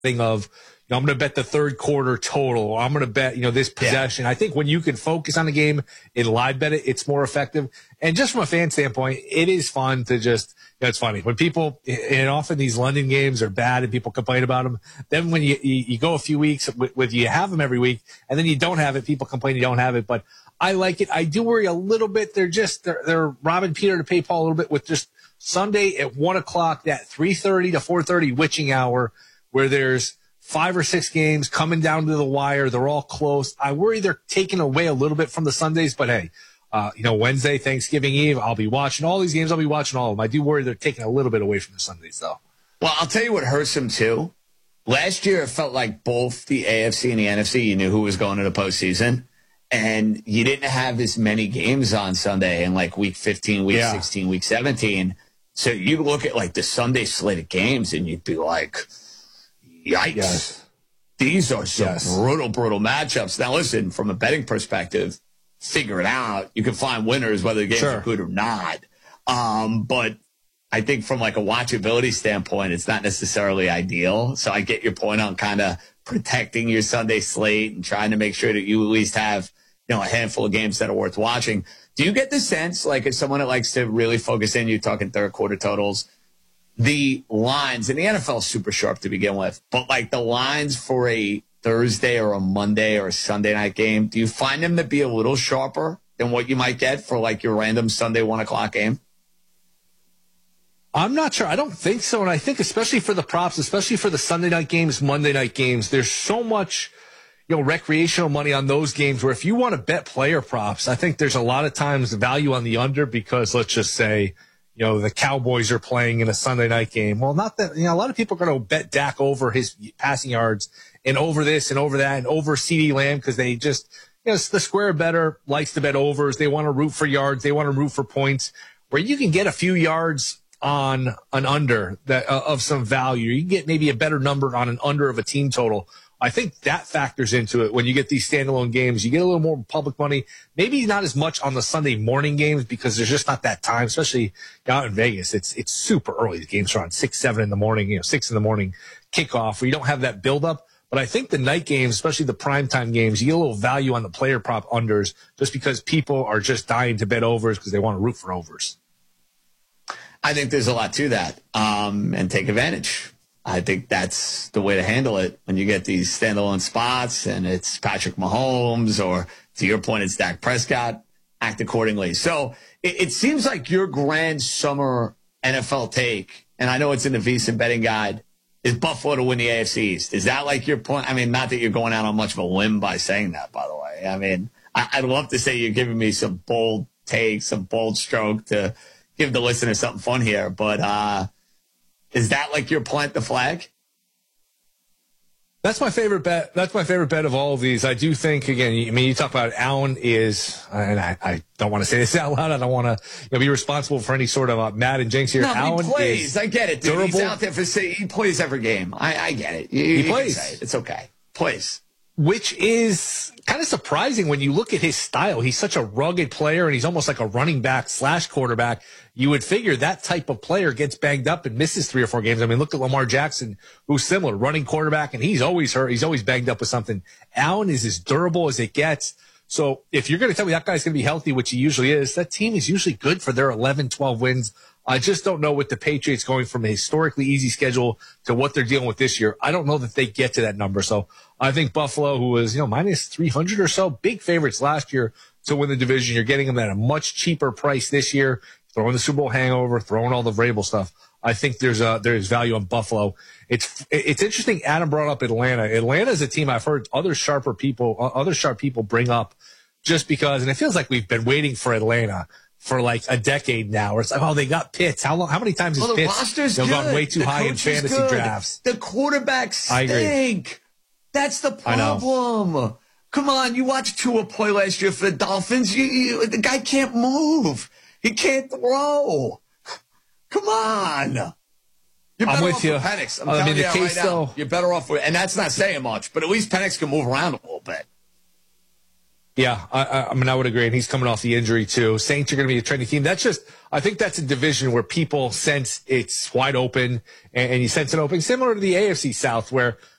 thing of, I'm going to bet the third quarter total. Or I'm going to bet, this possession. I think when you can focus on the game and live bet it, it's more effective. And just from a fan standpoint, it is fun to just, it's funny when people, and often these London games are bad and people complain about them. Then when you go a few weeks with you have them every week and then you don't have it, people complain you don't have it. But I like it. I do worry a little bit. They're robbing Peter to pay Paul a little bit with just Sunday at 1:00, that 3:30 to 4:30 witching hour where there's 5 or 6 games coming down to the wire. They're all close. I worry they're taking away a little bit from the Sundays, but hey, Wednesday, Thanksgiving Eve, I'll be watching all these games. I'll be watching all of them. I do worry they're taking a little bit away from the Sundays, though. Well, I'll tell you what hurts them, too. Last year, it felt like both the AFC and the NFC, you knew who was going to the postseason, and you didn't have as many games on Sunday in like week 15, week 16, week 17. So you look at like the Sunday slate of games, and you'd be like, yikes. Yes. These are some brutal matchups. Now, listen, from a betting perspective, figure it out. You can find winners whether the games are good or not. But I think from like a watchability standpoint, it's not necessarily ideal. So I get your point on kind of protecting your Sunday slate and trying to make sure that you at least have, a handful of games that are worth watching. Do you get the sense, like as someone that likes to really focus in, you're talking third quarter totals, the lines, and the NFL is super sharp to begin with, but like the lines for a Thursday or a Monday or a Sunday night game, do you find them to be a little sharper than what you might get for like your random Sunday 1:00 game? I'm not sure. I don't think so. And I think especially for the props, especially for the Sunday night games, Monday night games, there's so much, recreational money on those games where if you want to bet player props, I think there's a lot of times value on the under because let's just say, the Cowboys are playing in a Sunday night game. Well, not that, a lot of people are going to bet Dak over his passing yards and over this and over that and over CeeDee Lamb because they just, the square better likes to bet overs. They want to root for yards. They want to root for points where you can get a few yards on an under that of some value. You can get maybe a better number on an under of a team total. I think that factors into it when you get these standalone games. You get a little more public money, maybe not as much on the Sunday morning games because there's just not that time, especially out in Vegas. It's super early. The games are on 6, 7 in the morning, 6 in the morning kickoff where you don't have that buildup. But I think the night games, especially the primetime games, you get a little value on the player prop unders just because people are just dying to bet overs because they want to root for overs. I think there's a lot to that, and take advantage. I think that's the way to handle it when you get these standalone spots and it's Patrick Mahomes or, to your point, it's Dak Prescott. Act accordingly. So it seems like your grand summer NFL take, and I know it's in the VSiN betting guide, is Buffalo to win the AFC East. Is that like your point? I mean, not that you're going out on much of a limb by saying that, by the way. I mean, I'd love to say you're giving me some bold take, some bold stroke to give the listener something fun here, but is that like your plant the flag? That's my favorite bet. That's my favorite bet of all of these. I do think, again, you talk about Allen is, and I don't want to say this out loud. I don't want to be responsible for any sort of mad and jinx here. No, Allen he plays. I get it, dude. Durable. He's out there he plays every game. I get it. He plays. Can say it. It's okay. Plays. Which is kind of surprising when you look at his style. He's such a rugged player, and he's almost like a running back / quarterback. You would figure that type of player gets banged up and misses 3 or 4 games. I mean, look at Lamar Jackson, who's similar, running quarterback, and he's always hurt. He's always banged up with something. Allen is as durable as it gets. So if you're going to tell me that guy's going to be healthy, which he usually is, that team is usually good for their 11, 12 wins. I just don't know with the Patriots going from a historically easy schedule to what they're dealing with this year. I don't know that they get to that number. So I think Buffalo, who was, minus 300 or so, big favorites last year to win the division. You're getting them at a much cheaper price this year, throwing the Super Bowl hangover, throwing all the Vrabel stuff. I think there's value on Buffalo. It's interesting. Adam brought up Atlanta. Atlanta is a team I've heard other sharp people bring up just because, and it feels like we've been waiting for Atlanta for like a decade now. Where it's like, they got Pitts. How many times has Pitts gone way too high in fantasy drafts? The quarterbacks stink. I agree. That's the problem. Come on, you watched Tua play last year for the Dolphins. The guy can't move. He can't throw. Come on. You're better with off you. with Penix. I'm telling you right now. You're better off with, and that's not saying much, but at least Penix can move around a little bit. Yeah, I mean, I would agree. And he's coming off the injury, too. Saints are going to be a trending team. I think that's a division where people sense it's wide open and you sense an opening, similar to the AFC South, where